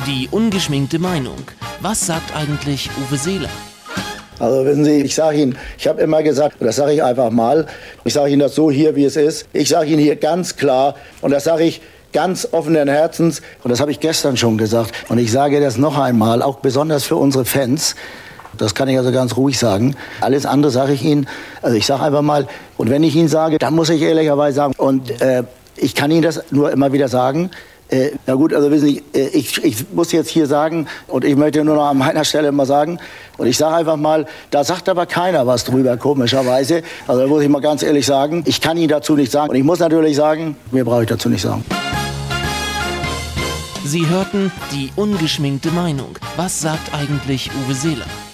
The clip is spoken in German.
Die ungeschminkte Meinung. Was sagt eigentlich Uwe Seeler? Also wissen Sie, ich sage Ihnen, ich habe immer gesagt, und das sage ich einfach mal, ich sage Ihnen das so hier, wie es ist. Ich sage Ihnen hier ganz klar, und das sage ich ganz offenen Herzens, und das habe ich gestern schon gesagt, und ich sage das noch einmal, auch besonders für unsere Fans, das kann ich also ganz ruhig sagen. Alles andere sage ich Ihnen, also ich sage einfach mal, und wenn ich Ihnen sage, dann muss ich ehrlicherweise sagen, und ich kann Ihnen das nur immer wieder sagen. Na gut, also wissen Sie, ich muss jetzt hier sagen, und ich möchte nur noch an meiner Stelle mal sagen, und ich sage einfach mal, da sagt aber keiner was drüber, komischerweise. Also da muss ich mal ganz ehrlich sagen, ich kann Ihnen dazu nichts sagen. Und ich muss natürlich sagen, mir brauche ich dazu nicht sagen. Sie hörten die ungeschminkte Meinung. Was sagt eigentlich Uwe Seeler?